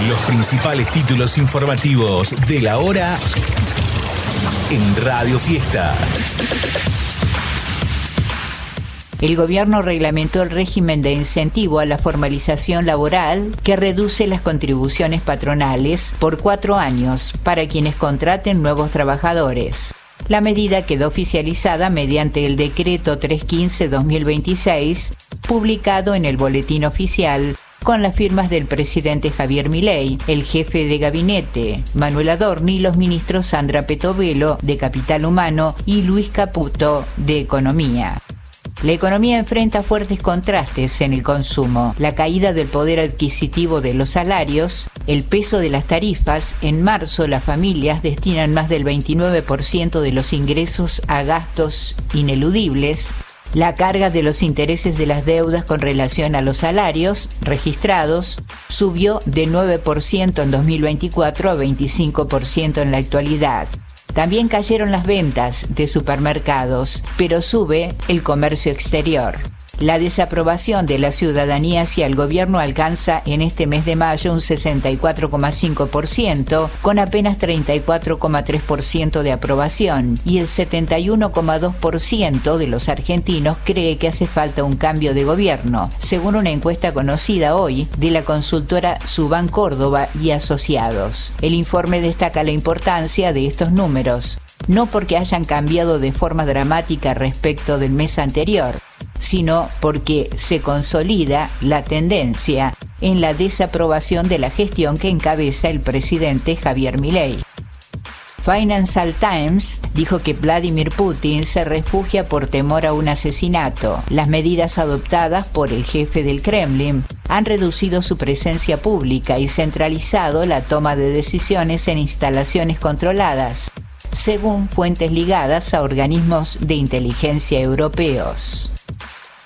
Los principales títulos informativos de la hora en Radio Fiesta. El gobierno reglamentó el régimen de incentivo a la formalización laboral que reduce las contribuciones patronales por 4 años para quienes contraten nuevos trabajadores. La medida quedó oficializada mediante el decreto 315-2026, publicado en el Boletín Oficial, con las firmas del presidente Javier Milei, el jefe de gabinete, Manuel Adorni, y los ministros Sandra Petovelo, de Capital Humano, y Luis Caputo, de Economía. La economía enfrenta fuertes contrastes en el consumo, la caída del poder adquisitivo de los salarios, el peso de las tarifas. En marzo las familias destinan más del 29% de los ingresos a gastos ineludibles. La carga de los intereses de las deudas con relación a los salarios registrados subió de 9% en 2024 a 25% en la actualidad. También cayeron las ventas de supermercados, pero sube el comercio exterior. La desaprobación de la ciudadanía hacia el gobierno alcanza en este mes de mayo un 64,5%, con apenas 34,3% de aprobación, y el 71,2% de los argentinos cree que hace falta un cambio de gobierno, según una encuesta conocida hoy de la consultora Suban Córdoba y Asociados. El informe destaca la importancia de estos números, no porque hayan cambiado de forma dramática respecto del mes anterior, sino porque se consolida la tendencia en la desaprobación de la gestión que encabeza el presidente Javier Milei. Financial Times dijo que Vladimir Putin se refugia por temor a un asesinato. Las medidas adoptadas por el jefe del Kremlin han reducido su presencia pública y centralizado la toma de decisiones en instalaciones controladas, según fuentes ligadas a organismos de inteligencia europeos.